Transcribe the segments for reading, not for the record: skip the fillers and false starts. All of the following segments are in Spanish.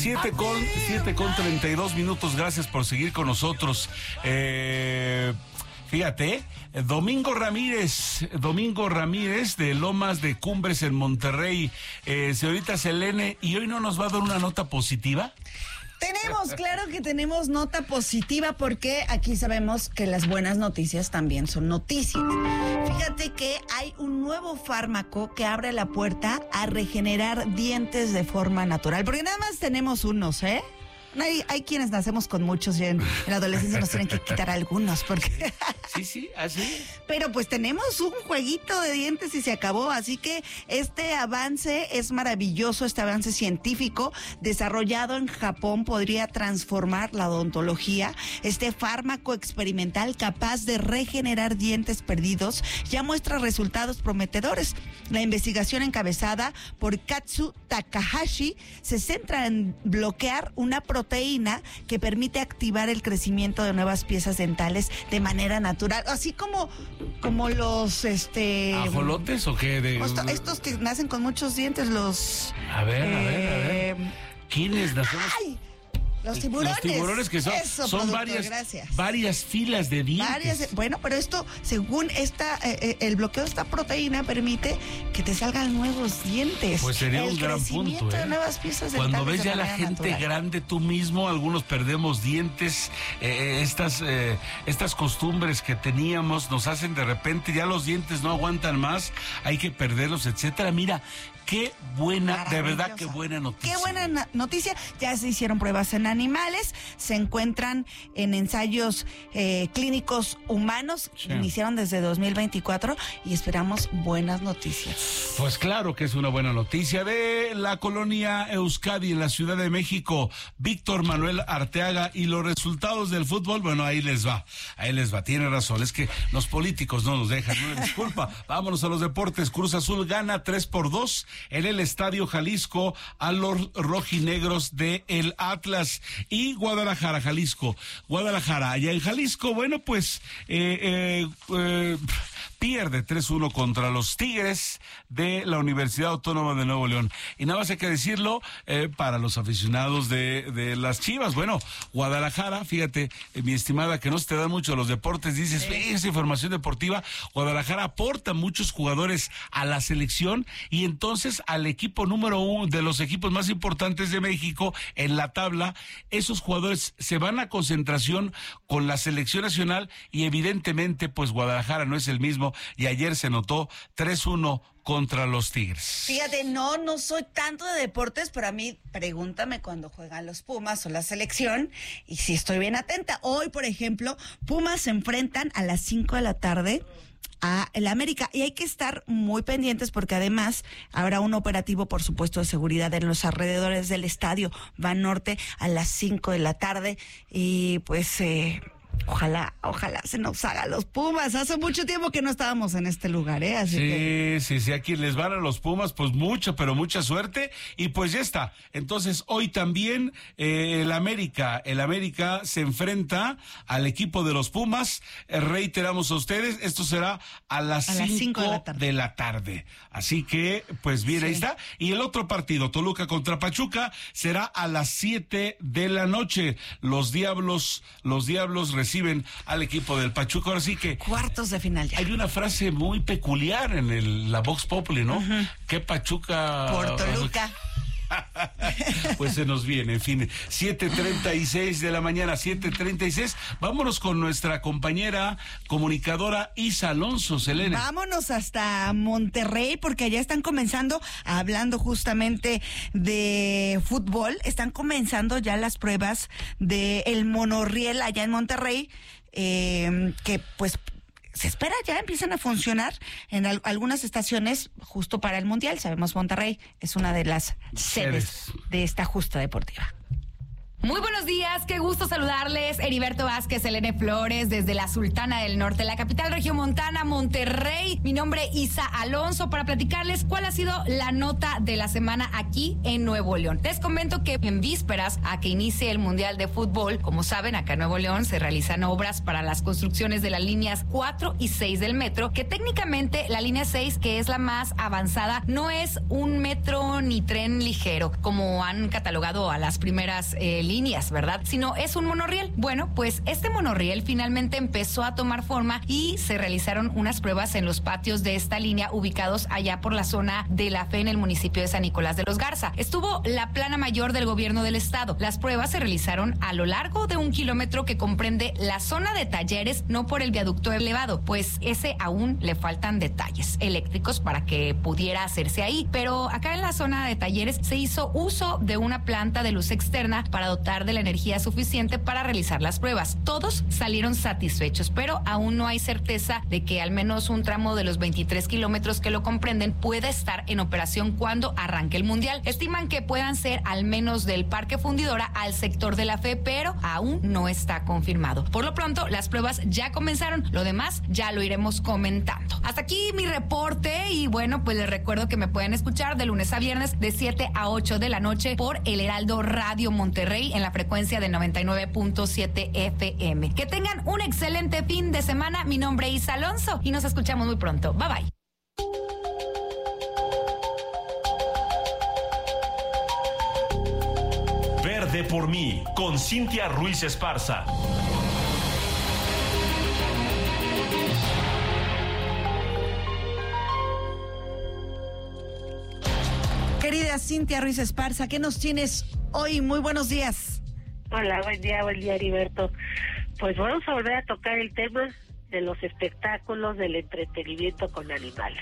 7:32. Gracias por seguir con nosotros. Fíjate, Domingo Ramírez de Lomas de Cumbres en Monterrey, señorita Selene, ¿y hoy no nos va a dar una nota positiva? Claro que tenemos nota positiva, porque aquí sabemos que las buenas noticias también son noticias. Fíjate que hay un nuevo fármaco que abre la puerta a regenerar dientes de forma natural, porque nada más tenemos unos, ¿eh? Hay quienes nacemos con muchos y en la adolescencia nos tienen que quitar algunos, porque... Sí, así. Pero pues tenemos un jueguito de dientes y se acabó, así que este avance es maravilloso, este avance científico desarrollado en Japón podría transformar la odontología. Este fármaco experimental capaz de regenerar dientes perdidos ya muestra resultados prometedores. La investigación encabezada por Katsu Takahashi se centra en bloquear una proteína que permite activar el crecimiento de nuevas piezas dentales de manera natural, así como los ¿ajolotes o qué? Estos que nacen con muchos dientes, los... A ver. ¿Quiénes nacemos? ¡Ay! Los tiburones. Los tiburones, que son varias filas de dientes. Bueno, pero esto, según el bloqueo de esta proteína, permite que te salgan nuevos dientes. Pues sería un gran punto, de nuevas piezas dentales. Cuando ves ya la gente natural. Grande, tú mismo, algunos perdemos dientes, estas costumbres que teníamos nos hacen de repente, ya los dientes no aguantan más, hay que perderlos, etcétera. Mira, qué buena, de verdad, qué buena noticia. Qué buena noticia. Ya se hicieron pruebas en animales, se encuentran en ensayos clínicos humanos, iniciaron desde 2024 y esperamos buenas noticias. Pues claro que es una buena noticia. De la colonia Euskadi en la Ciudad de México, Víctor Manuel Arteaga, y los resultados del fútbol, bueno, ahí les va, tiene razón, es que los políticos no nos dejan, no, disculpa. Vámonos a los deportes. Cruz Azul gana 3-2 en el Estadio Jalisco a los rojinegros de el Atlas. Y Guadalajara, allá en Jalisco, bueno, pues pierde 3-1 contra los Tigres de la Universidad Autónoma de Nuevo León. Y nada más hay que decirlo para los aficionados de las Chivas. Bueno, Guadalajara, fíjate, mi estimada, que no se te dan mucho los deportes, dices, esa información deportiva. Guadalajara aporta muchos jugadores a la selección y entonces al equipo número 1 de los equipos más importantes de México en la tabla. Esos jugadores se van a concentración con la selección nacional y evidentemente pues Guadalajara no es el mismo y ayer se notó 3-1 contra los Tigres. Fíjate, no soy tanto de deportes, pero a mí pregúntame cuando juegan los Pumas o la selección y sí estoy bien atenta. Hoy, por ejemplo, Pumas se enfrentan a las 5 de la tarde a el América y hay que estar muy pendientes porque además habrá un operativo, por supuesto, de seguridad en los alrededores del estadio Banorte a las 5 de la tarde y pues ojalá se nos haga los Pumas. Hace mucho tiempo que no estábamos en este lugar, Así sí, a quien les van a los Pumas, pues pero mucha suerte. Y pues ya está. Entonces, hoy también el América se enfrenta al equipo de los Pumas. Reiteramos a ustedes, esto será a las 5 de la tarde. Así que, pues bien, ahí está. Y el otro partido, Toluca contra Pachuca, será a las 7 de la noche. Los Diablos reciben al equipo del Pachuca. Ahora sí que cuartos de final ya. Hay una frase muy peculiar en la Vox Populi, ¿no? ¿Qué Pachuca? Por Toluca. Pues se nos viene, en fin, 7:36 de la mañana, 7:36. Vámonos con nuestra compañera comunicadora Isa Alonso, Selene. Vámonos hasta Monterrey, porque allá están comenzando, hablando justamente de fútbol, están comenzando ya las pruebas del monorriel allá en Monterrey, que pues se espera ya empiezan a funcionar en algunas estaciones justo para el Mundial. Sabemos Monterrey es una de las sedes de esta justa deportiva. Muy buenos días, qué gusto saludarles. Heriberto Vázquez, Elene Flores, desde la Sultana del Norte, la capital regiomontana, Monterrey. Mi nombre es Isa Alonso, para platicarles cuál ha sido la nota de la semana aquí en Nuevo León. Les comento que en vísperas a que inicie el Mundial de Fútbol, como saben, acá en Nuevo León se realizan obras para las construcciones de las líneas 4 y 6 del metro, que técnicamente la línea 6, que es la más avanzada, no es un metro ni tren ligero, como han catalogado a las primeras líneas, ¿verdad? Sino es un monorriel. Bueno, pues este monorriel finalmente empezó a tomar forma y se realizaron unas pruebas en los patios de esta línea ubicados allá por la zona de La Fe en el municipio de San Nicolás de los Garza. Estuvo la plana mayor del gobierno del estado. Las pruebas se realizaron a lo largo de 1 kilómetro que comprende la zona de talleres, no por el viaducto elevado, pues ese aún le faltan detalles eléctricos para que pudiera hacerse ahí. Pero acá en la zona de talleres se hizo uso de una planta de luz externa para dotar de la energía suficiente para realizar las pruebas. Todos salieron satisfechos, pero aún no hay certeza de que al menos un tramo de los 23 kilómetros que lo comprenden pueda estar en operación cuando arranque el Mundial. Estiman que puedan ser al menos del Parque Fundidora al sector de La Fe, pero aún no está confirmado. Por lo pronto, las pruebas ya comenzaron. Lo demás ya lo iremos comentando. Hasta aquí mi reporte y bueno, pues les recuerdo que me pueden escuchar de lunes a viernes de 7 a 8 de la noche por El Heraldo Radio Monterrey en la frecuencia de 99.7 FM. Que tengan un excelente fin de semana. Mi nombre es Isa Alonso y nos escuchamos muy pronto. Bye bye. Verde por mí, con Cintia Ruiz Esparza. Querida Cintia Ruiz Esparza, ¿qué nos tienes hoy? Muy buenos días. Hola, buen día, Heriberto. Pues vamos a volver a tocar el tema de los espectáculos, del entretenimiento con animales.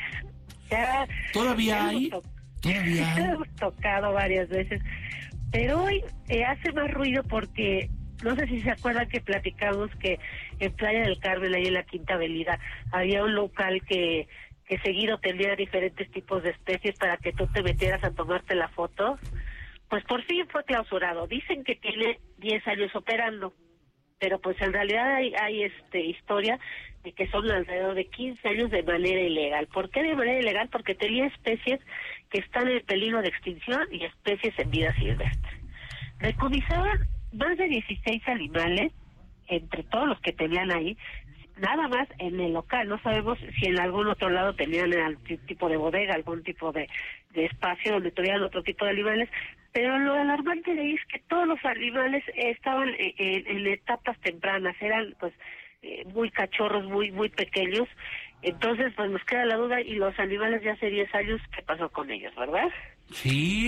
¿Todavía hay? Hemos tocado varias veces, pero hoy hace más ruido porque no sé si se acuerdan que platicamos que en Playa del Carmen, ahí en la Quinta Avenida, había un local que seguido tenía diferentes tipos de especies para que tú te metieras a tomarte la foto. Pues por fin fue clausurado. Dicen que tiene 10 años operando, pero pues en realidad hay historia de que son alrededor de 15 años de manera ilegal. ¿Por qué de manera ilegal? Porque tenía especies que están en peligro de extinción y especies en vida silvestre. Decomisaban más de 16 animales, entre todos los que tenían ahí, nada más en el local. No sabemos si en algún otro lado tenían algún tipo de bodega, algún tipo de espacio donde tuvieran otro tipo de animales, pero lo alarmante de ahí es que todos los animales estaban en etapas tempranas, eran pues muy cachorros, muy pequeños. Entonces pues nos queda la duda, y los animales de hace 10 años, ¿qué pasó con ellos, verdad? Sí.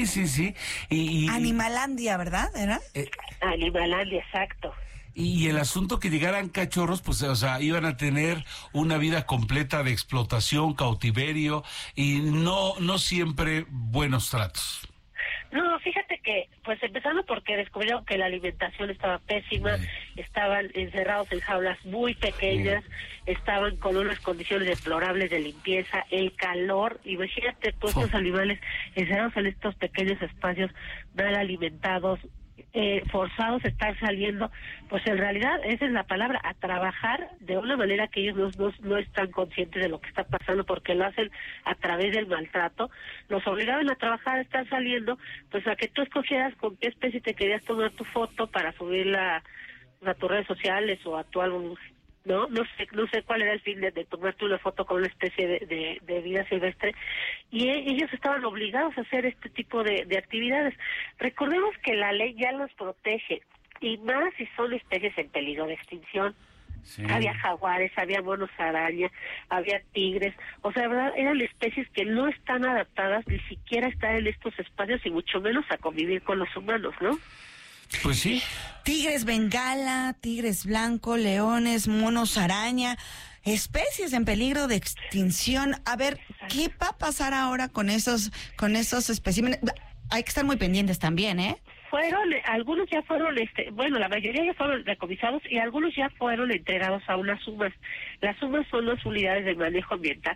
Y Animalandia, ¿verdad? ¿Era? Animalandia, exacto. Y el asunto que llegaran cachorros, pues, o sea, iban a tener una vida completa de explotación, cautiverio y no siempre buenos tratos. No, fíjate que, pues empezando porque descubrieron que la alimentación estaba pésima, estaban encerrados en jaulas muy pequeñas, estaban con unas condiciones deplorables de limpieza, el calor, imagínate todos estos animales encerrados en estos pequeños espacios, mal alimentados, forzados a estar saliendo, pues en realidad esa es la palabra, a trabajar de una manera que ellos no están conscientes de lo que está pasando, porque lo hacen a través del maltrato. Los obligaban a trabajar, a estar saliendo, pues a que tú escogieras con qué especie te querías tomar tu foto para subirla a tus redes sociales o a tu álbum. No sé cuál era el fin de tomarte una foto con una especie de vida silvestre, y ellos estaban obligados a hacer este tipo de actividades. Recordemos que la ley ya los protege, y más si son especies en peligro de extinción. Sí. Había jaguares, había monos araña, había tigres, o sea, ¿verdad? Eran especies que no están adaptadas ni siquiera a estar en estos espacios, y mucho menos a convivir con los humanos, ¿no? Pues sí. Tigres bengala, tigres blanco, leones, monos araña, especies en peligro de extinción. A ver, ¿qué va a pasar ahora con esos especímenes? Hay que estar muy pendientes también, ¿eh? Algunos ya fueron, la mayoría ya fueron decomisados, y algunos ya fueron entregados a unas sumas. Las sumas son las unidades de manejo ambiental.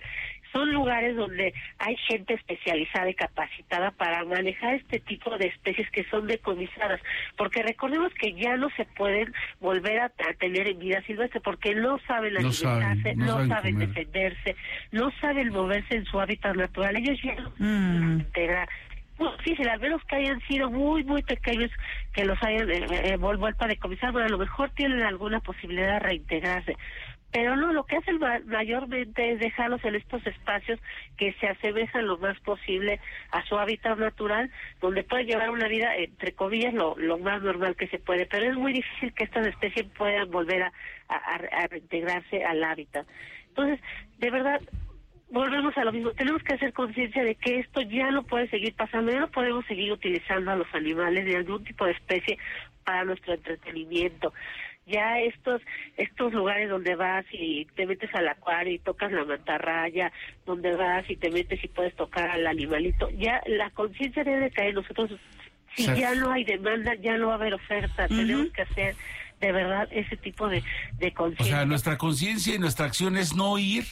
son lugares donde hay gente especializada y capacitada para manejar este tipo de especies que son decomisadas, porque recordemos que ya no se pueden volver a tener en vida silvestre, porque no saben alimentarse, no saben defenderse, no saben moverse en su hábitat natural, ellos ya no pueden integrar. Muy difícil, al menos que hayan sido muy, muy pequeños, que los hayan vuelto a decomisar, bueno, a lo mejor tienen alguna posibilidad de reintegrarse. Pero no, lo que hacen mayormente es dejarlos en estos espacios que se asemejan lo más posible a su hábitat natural, donde pueden llevar una vida, entre comillas, lo más normal que se puede. Pero es muy difícil que estas especies puedan volver a reintegrarse al hábitat. Entonces, de verdad, volvemos a lo mismo. Tenemos que hacer conciencia de que esto ya no puede seguir pasando, ya no podemos seguir utilizando a los animales de algún tipo de especie para nuestro entretenimiento. Ya estos lugares donde vas y te metes al acuario y tocas la mantarraya, donde vas y te metes y puedes tocar al animalito, ya la conciencia debe caer. Nosotros, si ya no hay demanda, ya no va a haber oferta. Tenemos que hacer de verdad ese tipo de conciencia. O sea, nuestra conciencia y nuestra acción es no ir,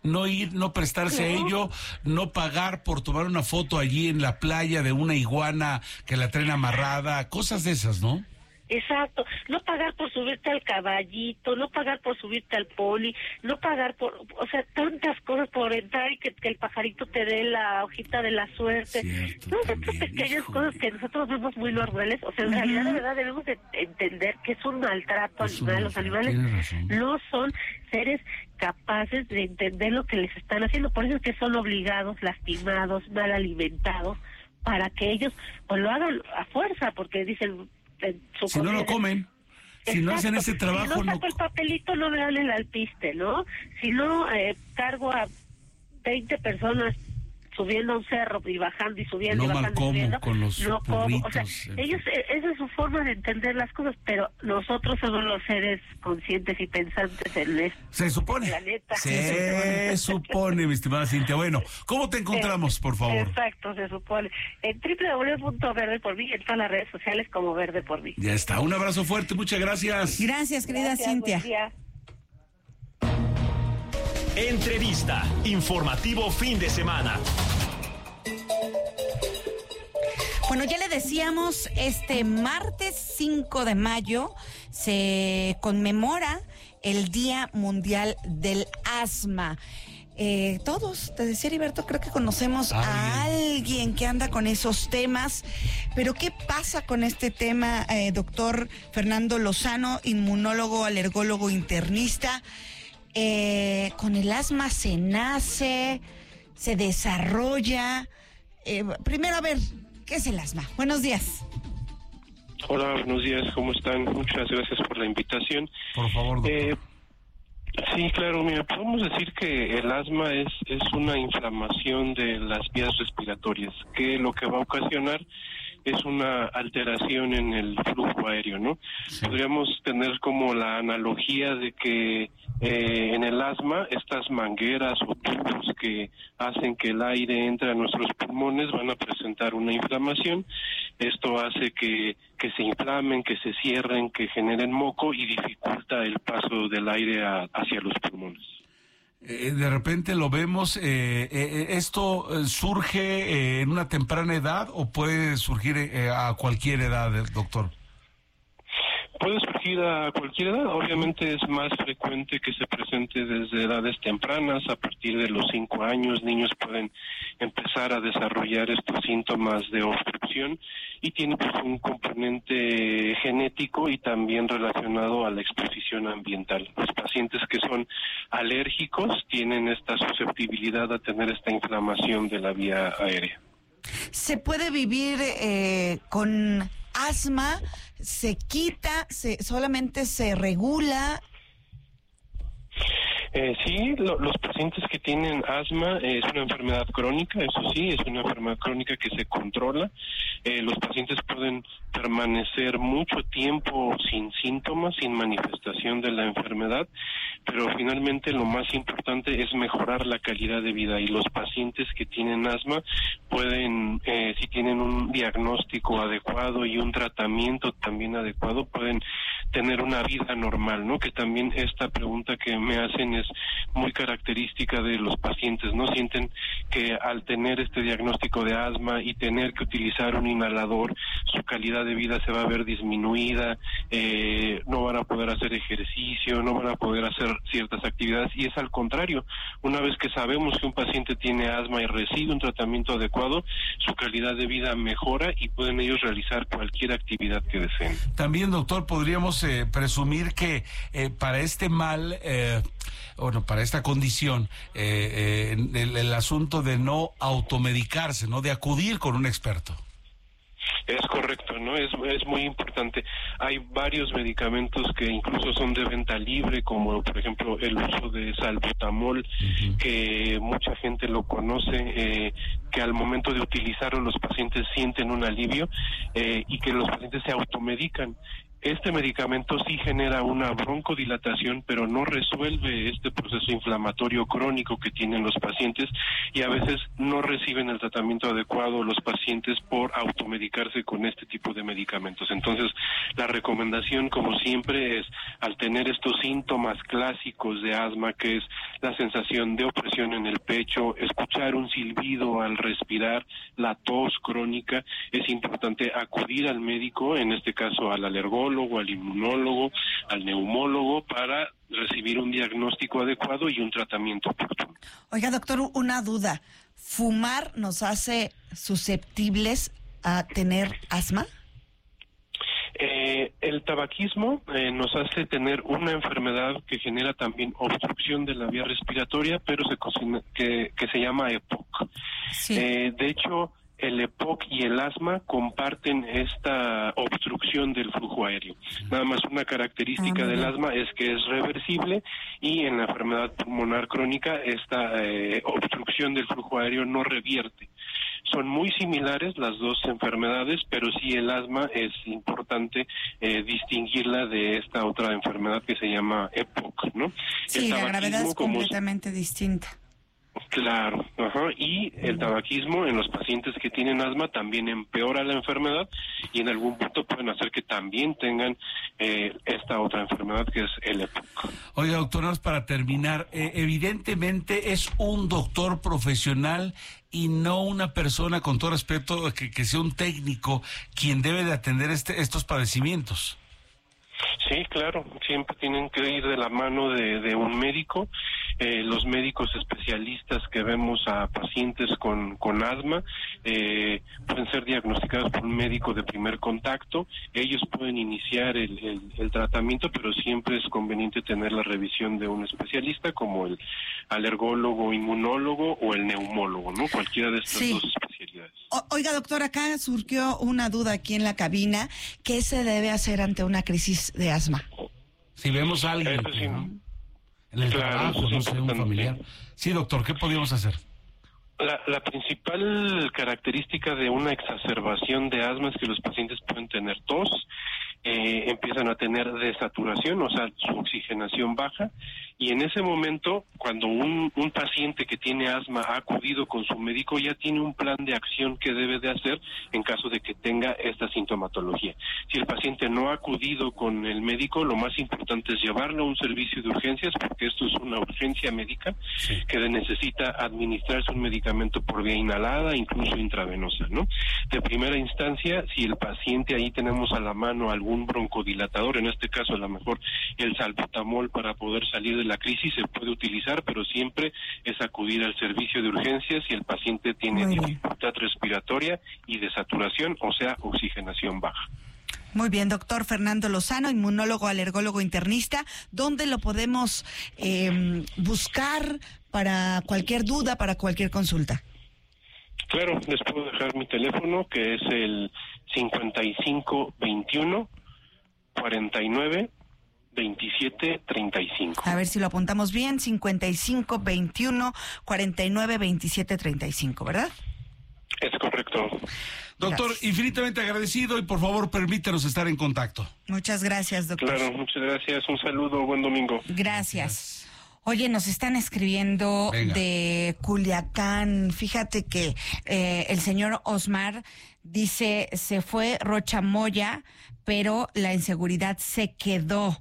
no prestarse a ello, no pagar por tomar una foto allí en la playa de una iguana que la traen amarrada, cosas de esas, ¿no? Exacto, no pagar por subirte al caballito, no pagar por subirte al poli, no pagar por, o sea, tantas cosas por entrar y que el pajarito te dé la hojita de la suerte. No, son pequeñas cosas que nosotros vemos muy normales, o sea, en realidad de verdad debemos de entender que es un maltrato animal. Los animales no son seres capaces de entender lo que les están haciendo, por eso es que son obligados, lastimados, mal alimentados, para que ellos pues lo hagan a fuerza, porque dicen... Si no lo comen, si no hacen ese trabajo... Si no saco el papelito, no me dan el alpiste, ¿no? Si no cargo a 20 personas subiendo a un cerro y bajando y subiendo y bajando y subiendo, con los no como. O sea, burritos, ellos, esa es su forma de entender las cosas, pero nosotros somos los seres conscientes y pensantes en este planeta. Se supone, mi estimada Cintia. Bueno, ¿cómo te encontramos, por favor? Exacto, se supone. En www.verdepormí, en todas las redes sociales como Verde por Mí. Ya está, un abrazo fuerte, muchas gracias. Gracias, querida Cintia. Buen día. Entrevista. Informativo fin de semana. Bueno, ya le decíamos, este martes 5 de mayo se conmemora el Día Mundial del Asma. Todos, te decía Heriberto, creo que conocemos a alguien que anda con esos temas, pero ¿qué pasa con este tema, doctor Fernando Lozano, inmunólogo, alergólogo, internista? Con el asma se nace, se desarrolla. Primero, a ver, ¿qué es el asma? Buenos días. Hola, buenos días, ¿cómo están? Muchas gracias por la invitación. Por favor, doctor. Sí, claro, mira, podemos decir que el asma es una inflamación de las vías respiratorias, que lo que va a ocasionar es una alteración en el flujo aéreo, ¿no? Sí. Podríamos tener como la analogía de que en el asma estas mangueras o tubos que hacen que el aire entre a nuestros pulmones van a presentar una inflamación. Esto hace que se inflamen, que se cierren, que generen moco y dificulta el paso del aire hacia los pulmones. De repente lo vemos, ¿esto surge en una temprana edad o puede surgir a cualquier edad, doctor? Puede surgir a cualquier edad, obviamente es más frecuente que se presente desde edades tempranas, a partir de los 5 años, niños pueden empezar a desarrollar estos síntomas de obstrucción y tiene pues un componente genético y también relacionado a la exposición ambiental. Los pacientes que son alérgicos tienen esta susceptibilidad a tener esta inflamación de la vía aérea. ¿Se puede vivir con asma? ¿Se quita? ¿Solamente se regula? Sí, los pacientes que tienen asma es una enfermedad crónica, eso sí, es una enfermedad crónica que se controla. Los pacientes pueden permanecer mucho tiempo sin síntomas, sin manifestación de la enfermedad, pero finalmente lo más importante es mejorar la calidad de vida, y los pacientes que tienen asma pueden, si tienen un diagnóstico adecuado y un tratamiento también adecuado, pueden tener una vida normal, ¿no? Que también esta pregunta que me hacen es muy característica de los pacientes, ¿no? Sienten que al tener este diagnóstico de asma y tener que utilizar un inhalador, su calidad de vida se va a ver disminuida, no van a poder hacer ejercicio, no van a poder hacer ciertas actividades, y es al contrario. Una vez que sabemos que un paciente tiene asma y recibe un tratamiento adecuado, su calidad de vida mejora y pueden ellos realizar cualquier actividad que deseen. También, doctor, podríamos presumir que para este mal, para esta condición, el asunto de no automedicarse, ¿no? De acudir con un experto. Es correcto, ¿no? Es muy importante. Hay varios medicamentos que incluso son de venta libre, como por ejemplo el uso de salbutamol, que mucha gente lo conoce, que al momento de utilizarlo los pacientes sienten un alivio, y que los pacientes se automedican. Este medicamento sí genera una broncodilatación, pero no resuelve este proceso inflamatorio crónico que tienen los pacientes, y a veces no reciben el tratamiento adecuado los pacientes por automedicarse con este tipo de medicamentos. Entonces, la recomendación, como siempre, es al tener estos síntomas clásicos de asma, que es la sensación de opresión en el pecho, escuchar un silbido al respirar, la tos crónica, es importante acudir al médico, en este caso al alergólogo, al inmunólogo, al neumólogo, para recibir un diagnóstico adecuado y un tratamiento oportuno. Oiga, doctor, una duda. ¿Fumar nos hace susceptibles a tener asma? El tabaquismo nos hace tener una enfermedad que genera también obstrucción de la vía respiratoria, pero que se llama EPOC. Sí. De hecho, el EPOC y el asma comparten esta obstrucción del flujo aéreo. Nada más una característica del asma es que es reversible, y en la enfermedad pulmonar crónica esta obstrucción del flujo aéreo no revierte. Son muy similares las dos enfermedades, pero sí el asma es importante distinguirla de esta otra enfermedad que se llama EPOC, ¿no? Sí, la gravedad es completamente distinta. Claro, y el tabaquismo en los pacientes que tienen asma también empeora la enfermedad, y en algún punto pueden hacer que también tengan esta otra enfermedad que es el EPOC. Oiga, doctor, para terminar, evidentemente es un doctor profesional y no una persona, con todo respeto, que sea un técnico quien debe de atender estos padecimientos. Sí, claro, siempre tienen que ir de la mano de un médico. Los médicos especialistas que vemos a pacientes con asma pueden ser diagnosticados por un médico de primer contacto. Ellos pueden iniciar el tratamiento, pero siempre es conveniente tener la revisión de un especialista, como el alergólogo, inmunólogo o el neumólogo, ¿no? Cualquiera de estas dos especialidades. Oiga, doctor, acá surgió una duda aquí en la cabina. ¿Qué se debe hacer ante una crisis de asma? Si vemos a alguien, sí, ¿no? En el trabajo, no sé, un familiar. Sí, doctor, ¿qué podríamos hacer? La principal característica de una exacerbación de asma es que los pacientes pueden tener tos, empiezan a tener desaturación, o sea, su oxigenación baja, y en ese momento, cuando un paciente que tiene asma ha acudido con su médico, ya tiene un plan de acción que debe de hacer en caso de que tenga esta sintomatología. Si el paciente no ha acudido con el médico, lo más importante es llevarlo a un servicio de urgencias, porque esto es una urgencia médica que necesita administrarse un medicamento por vía inhalada, incluso intravenosa, ¿no? De primera instancia, si el paciente, ahí tenemos a la mano algún broncodilatador, en este caso a lo mejor el salbutamol, para poder salir de la crisis, se puede utilizar, pero siempre es acudir al servicio de urgencias si el paciente tiene dificultad respiratoria y desaturación, o sea, oxigenación baja. Muy bien, doctor Fernando Lozano, inmunólogo, alergólogo, internista. ¿Dónde lo podemos buscar para cualquier duda, para cualquier consulta? Claro, les puedo dejar mi teléfono, que es el 5521 49 27 35. A ver si lo apuntamos bien, 55 21 49 27 35, ¿verdad? Es correcto. Doctor, Gracias. Infinitamente agradecido, y por favor permítanos estar en contacto. Muchas gracias, doctor. Claro, muchas gracias. Un saludo, buen domingo. Gracias. Oye, nos están escribiendo Venga. de Culiacán. Fíjate que el señor Osmar dice, se fue Rochamoya, pero la inseguridad se quedó.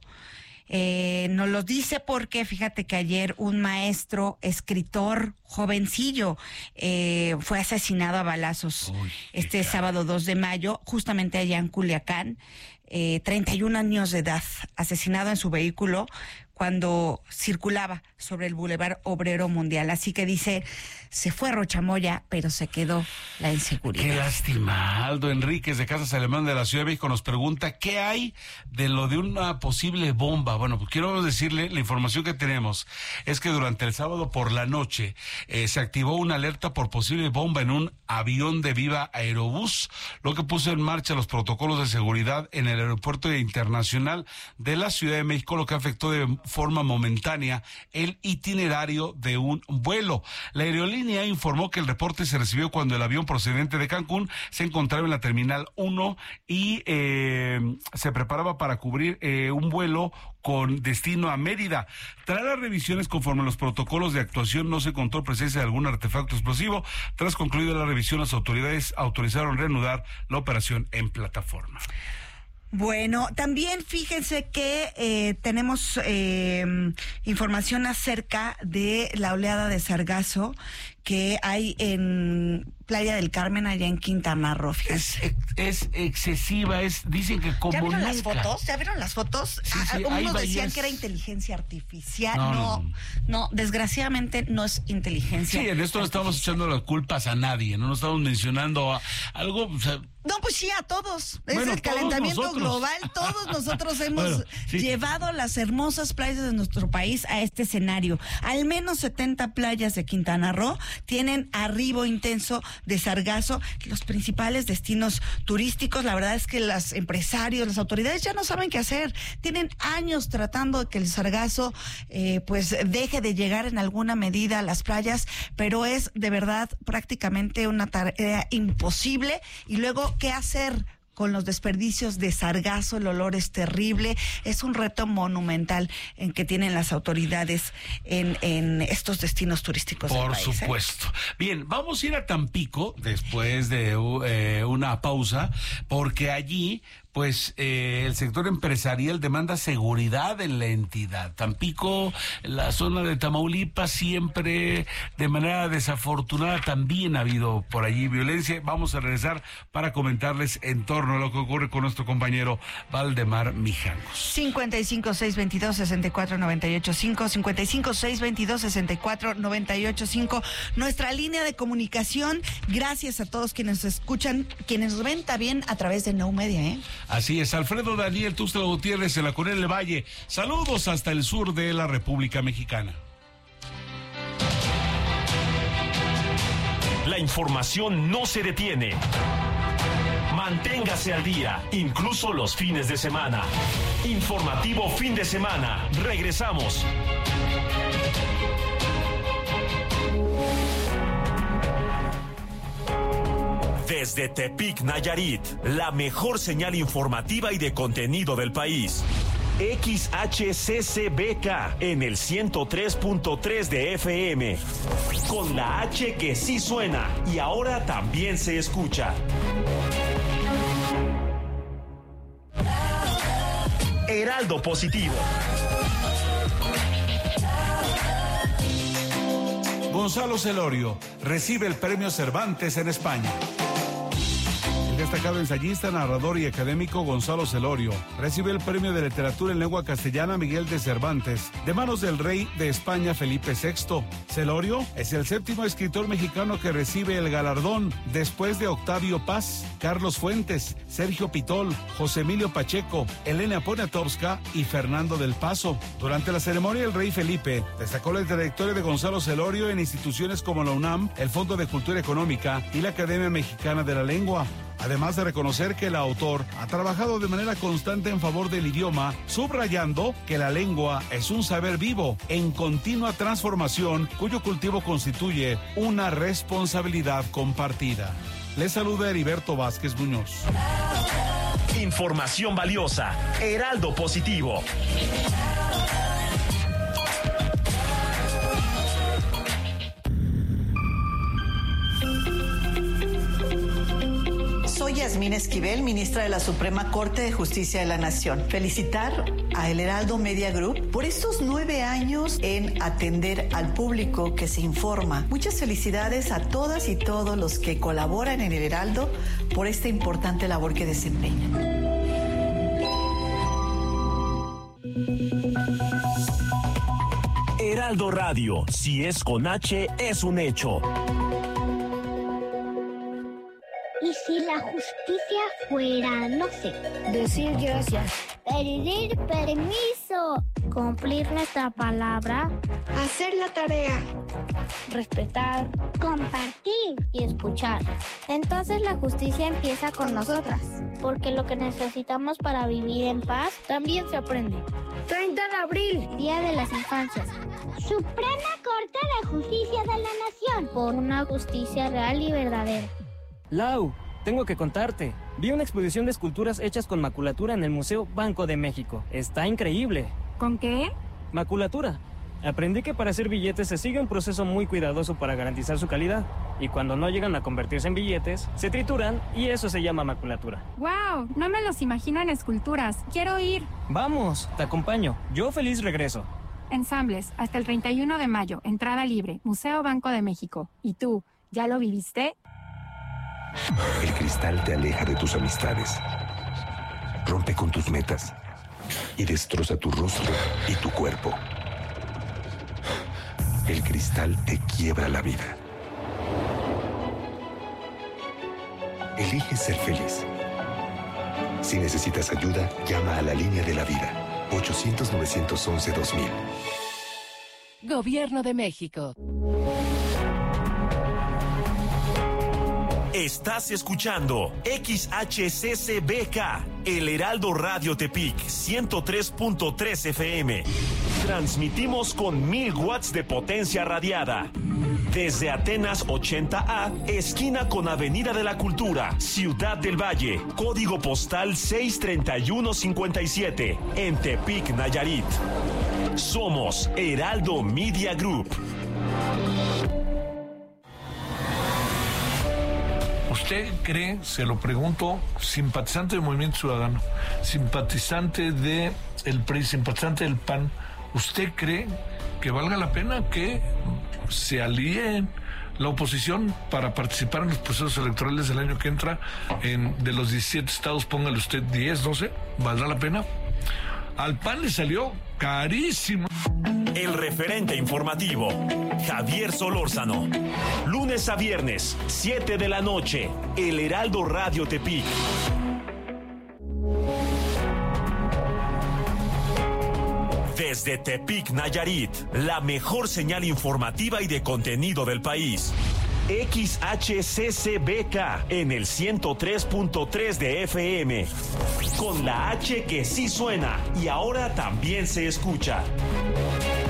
Nos lo dice porque fíjate que ayer un maestro, escritor, jovencillo, fue asesinado a balazos. Uy, este sábado 2 de mayo, justamente allá en Culiacán. 31 años de edad, asesinado en su vehículo cuando circulaba sobre el Boulevard Obrero Mundial. Así que dice, se fue Rochamoya, pero se quedó la inseguridad. Qué lástima. Aldo Enríquez de Casas Alemán de la Ciudad de México nos pregunta ¿qué hay de lo de una posible bomba? Bueno, pues quiero decirle, la información que tenemos es que durante el sábado por la noche se activó una alerta por posible bomba en un avión de Viva Aerobús, lo que puso en marcha los protocolos de seguridad en el aeropuerto internacional de la Ciudad de México, lo que afectó de forma momentánea el itinerario de un vuelo. La aerolínea informó que el reporte se recibió cuando el avión procedente de Cancún se encontraba en la Terminal 1 y se preparaba para cubrir un vuelo con destino a Mérida. Tras las revisiones conforme a los protocolos de actuación no se encontró presencia de algún artefacto explosivo. Tras concluida la revisión, las autoridades autorizaron reanudar la operación en plataforma. Bueno, también fíjense que tenemos información acerca de la oleada de sargazo que hay en Playa del Carmen, allá en Quintana Roo. Es excesiva, dicen que como ¿Ya vieron nunca. las fotos? ¿Ya vieron las fotos? Sí, sí, hay Unos decían bahías. que era inteligencia artificial. No. No, desgraciadamente no es inteligencia. Sí, en esto no estamos echando las culpas a nadie, no nos estamos mencionando algo, o sea, No, pues sí, a todos. Bueno, es el todos calentamiento nosotros. global. Todos nosotros hemos Bueno, sí. llevado las hermosas playas de nuestro país a este escenario. Al menos 70 playas de Quintana Roo tienen arribo intenso de sargazo. Los principales destinos turísticos, la verdad es que los empresarios, las autoridades ya no saben qué hacer. Tienen años tratando de que el sargazo pues deje de llegar en alguna medida a las playas, pero es de verdad prácticamente una tarea imposible. Y luego, ¿qué hacer con los desperdicios de sargazo? El olor es terrible. Es un reto monumental en que tienen las autoridades en estos destinos turísticos del por país, supuesto. Bien, vamos a ir a Tampico después de una pausa, porque allí pues el sector empresarial demanda seguridad en la entidad. Tampico, la zona de Tamaulipas, siempre de manera desafortunada también ha habido por allí violencia. Vamos a regresar para comentarles en torno a lo que ocurre con nuestro compañero Valdemar Mijangos. 55-622-64-98-5, 55-622-64-98-5, nuestra línea de comunicación. Gracias a todos quienes escuchan, quienes nos ven también a través de No Media, Así es, Alfredo Daniel Tuxtla Gutiérrez en la Coronel del Valle. Saludos hasta el sur de la República Mexicana. La información no se detiene. Manténgase al día, incluso los fines de semana. Informativo Fin de Semana. Regresamos. Desde Tepic, Nayarit, la mejor señal informativa y de contenido del país. XHCCBK en el 103.3 de FM. Con la H que sí suena y ahora también se escucha. Heraldo Positivo. Gonzalo Celorio recibe el premio Cervantes en España. El destacado ensayista, narrador y académico Gonzalo Celorio recibe el premio de literatura en lengua castellana Miguel de Cervantes de manos del rey de España Felipe VI. Celorio es el séptimo escritor mexicano que recibe el galardón después de Octavio Paz, Carlos Fuentes, Sergio Pitol, José Emilio Pacheco, Elena Poniatowska y Fernando del Paso. Durante la ceremonia, el rey Felipe destacó la trayectoria de Gonzalo Celorio en instituciones como la UNAM, el Fondo de Cultura Económica y la Academia Mexicana de la Lengua. Además de reconocer que el autor ha trabajado de manera constante en favor del idioma, subrayando que la lengua es un saber vivo en continua transformación, cuyo cultivo constituye una responsabilidad compartida. Les saluda Heriberto Vázquez Muñoz. Información valiosa. Heraldo Positivo. Yasmín Esquivel, ministra de la Suprema Corte de Justicia de la Nación. Felicitar a El Heraldo Media Group por estos 9 años en atender al público que se informa. Muchas felicidades a todas y todos los que colaboran en El Heraldo por esta importante labor que desempeñan. Heraldo Radio, si es con H, es un hecho. ¿Y si la justicia fuera, no sé, decir gracias, pedir permiso, cumplir nuestra palabra, hacer la tarea, respetar, compartir y escuchar? Entonces la justicia empieza con nosotras, porque lo que necesitamos para vivir en paz también se aprende. 30 de abril, Día de las Infancias. Suprema Corte de Justicia de la Nación. Por una justicia real y verdadera. Lau, tengo que contarte. Vi una exposición de esculturas hechas con maculatura en el Museo Banco de México. Está increíble. ¿Con qué? Maculatura. Aprendí que para hacer billetes se sigue un proceso muy cuidadoso para garantizar su calidad. Y cuando no llegan a convertirse en billetes, se trituran y eso se llama maculatura. ¡Wow! No me los imagino en esculturas. Quiero ir. Vamos, te acompaño. Yo feliz regreso. Ensambles, hasta el 31 de mayo. Entrada libre. Museo Banco de México. ¿Y tú, ya lo viviste? El cristal te aleja de tus amistades, rompe con tus metas y destroza tu rostro y tu cuerpo. El cristal te quiebra la vida. Elige ser feliz. Si necesitas ayuda, llama a la línea de la vida. 800-911-2000. Gobierno de México. Estás escuchando XHCCBK, El Heraldo Radio Tepic, 103.3 FM. Transmitimos con 1000 watts de potencia radiada. Desde Atenas 80A, esquina con Avenida de la Cultura, Ciudad del Valle, código postal 63157, en Tepic, Nayarit. Somos Heraldo Media Group. ¿Usted cree, se lo pregunto, simpatizante del Movimiento Ciudadano, simpatizante del PRI, simpatizante del PAN, ¿usted cree que valga la pena que se alíen la oposición para participar en los procesos electorales del año que entra? De los 17 estados, póngale usted 10, 12, ¿valdrá la pena? Al PAN le salió carísimo. El referente informativo, Javier Solórzano. Lunes a viernes, 7 de la noche, El Heraldo Radio Tepic. Desde Tepic, Nayarit, la mejor señal informativa y de contenido del país. XHCCBK en el 103.3 de FM. Con la H que sí suena y ahora también se escucha.